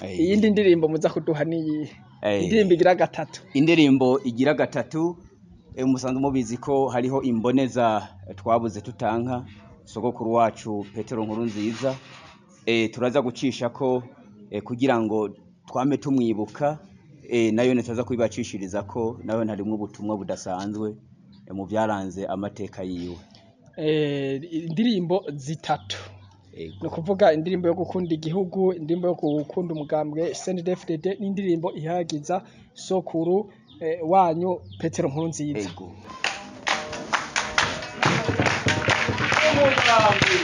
iyindi ndirimbo muza kuduha niyi indirimbo igira gatatu. Indirimbo igira gatatu musanzwe mubizi ko hariho imboneza twabuze tutanka sogokuru wacu Petero Nkurunziza turaza gucisha ko kugira ngo twame tumwibuka nayo netaza kubibacishiriza ko nayo ntarimwe ubutumwa budasanzwe mu byaranze amateka yiwe. Indirimbo zitatu no kuvuga indirimbo yo gukunda igihugu, indirimbo yo gukunda umugambwe CNDD-FDD n'indirimbo ihagiza sokuru wanyu Petero Nkurunziza.